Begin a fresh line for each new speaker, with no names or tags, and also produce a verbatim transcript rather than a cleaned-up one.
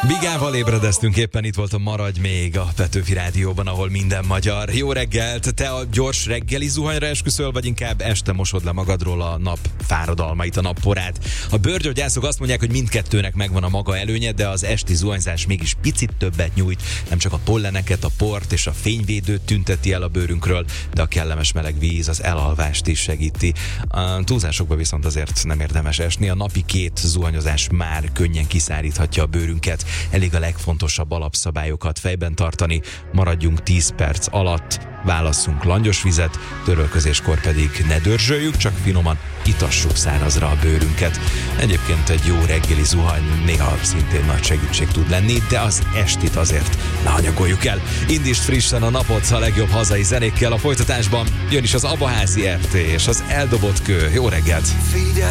Bigával ébredeztünk, éppen itt volt a Maradj még a Petőfi Rádióban, ahol minden magyar. Jó reggelt! Te a gyors reggeli zuhanyra esküszöl, vagy inkább este mosod le magadról a nap fáradalmait, a napporát? A bőrgyógyászok azt mondják, hogy mindkettőnek megvan a maga előnye, de az esti zuhanyzás mégis picit többet nyújt. Nem csak a polleneket, a port és a fényvédőt tünteti el a bőrünkről, de a kellemes meleg víz az elalvást is segíti. A túlzásokba viszont azért nem érdemes esni. A napi két zuhanyozás már könnyen kiszáríthatja a bőrünket. Elég a legfontosabb alapszabályokat fejben tartani, maradjunk tíz perc alatt, válasszunk langyos vizet, törölközéskor pedig ne dörzsöljük, csak finoman itassuk szárazra a bőrünket. Egyébként egy jó reggeli zuhany néha szintén nagy segítség tud lenni, de az estit azért ne hanyagoljuk el. Indítsd frissen a napot a legjobb hazai zenékkel, a folytatásban jön is az Abaházi er té és az Eldobott kő. Jó reggelt!